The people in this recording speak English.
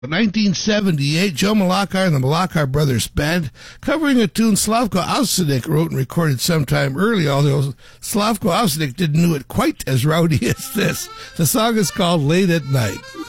1978, Joe Malachar and the Malachar Brothers Band, covering a tune Slavko Avsenik wrote and recorded sometime early, although Slavko Avsenik didn't do it quite as rowdy as this. The song is called Late at Night.